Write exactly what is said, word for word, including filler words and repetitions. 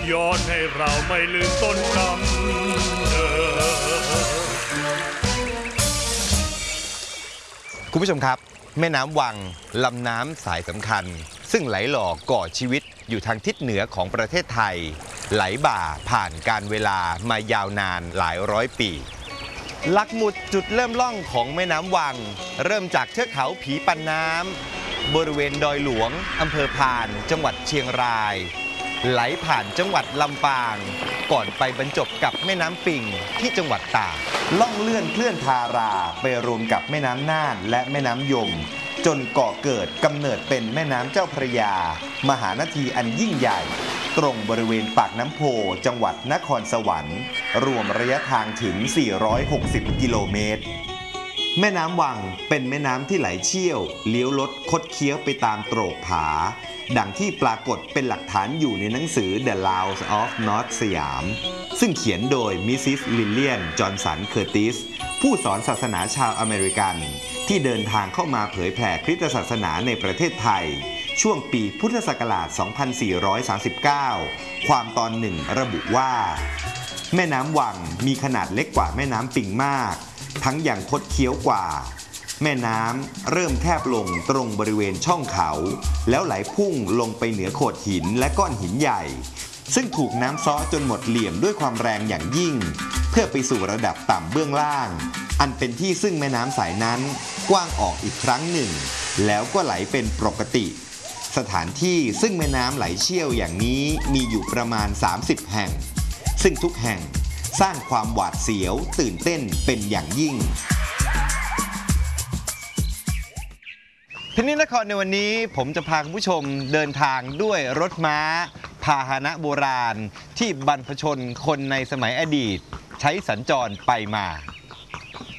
ย้อนให้เราไม่ลืมต้นกำเนิดคุณผู้ชมครับแม่น้ำวังลำน้ำสายสำคัญซึ่งไหลหล่อก่อชีวิตอยู่ทางทิศเหนือของประเทศไทยไหลบ่าผ่านการเวลามายาวนานหลายร้อยปีหลักหมุดจุดเริ่มล่องของแม่น้ำวังเริ่มจากเทือกเขาผีปันน้ำบริเวณดอยหลวงอำเภอพานจังหวัดเชียงรายไหลผ่านจังหวัดลำปางก่อนไปบรรจบกับแม่น้ำปิงที่จังหวัดตากล่องเลื่อนเคลื่อนทาราไปรวมกับแม่น้ำน่านและแม่น้ำยมจนก่อเกิดกำเนิดเป็นแม่น้ำเจ้าพระยามหานาทีอันยิ่งใหญ่ตรงบริเวณปากน้ำโพจังหวัดนครสวรรค์รวมระยะทางถึงสี่ร้อยหกสิบกิโลเมตรแม่น้ำวังเป็นแม่น้ำที่ไหลเชี่ยวเลี้ยวลดคดเคี้ยวไปตามโตรกผาดังที่ปรากฏเป็นหลักฐานอยู่ในหนังสือ The Laws of North สยามซึ่งเขียนโดยมิสซิสลิลเลียนจอห์นสันเคอร์ติสผู้สอนศาสนาชาวอเมริกันที่เดินทางเข้ามาเผยแผ่คริสตศาสนาในประเทศไทยช่วงปีพุทธศักราช สองพันสี่ร้อยสามสิบเก้า ความตอนหนึ่งระบุว่าแม่น้ำวังมีขนาดเล็กกว่าแม่น้ำปิงมากทั้งอย่างคดเคี้ยวกว่าแม่น้ำเริ่มแคบลงตรงบริเวณช่องเขาแล้วไหลพุ่งลงไปเหนือโขดหินและก้อนหินใหญ่ซึ่งถูกน้ำซ้อจนหมดเหลี่ยมด้วยความแรงอย่างยิ่งเพื่อไปสู่ระดับต่ำเบื้องล่างอันเป็นที่ซึ่งแม่น้ำสายนั้นกว้างออกอีกครั้งหนึ่งแล้วก็ไหลเป็นปกติสถานที่ซึ่งแม่น้ำไหลเชี่ยวอย่างนี้มีอยู่ประมาณสามสิบแห่งซึ่งทุกแห่งสร้างความหวาดเสียวตื่นเต้นเป็นอย่างยิ่งทีนี้นครในวันนี้ผมจะพาคุณผู้ชมเดินทางด้วยรถม้าพาหนะโบราณที่บรรพชนคนในสมัยอดีตใช้สัญจรไปมา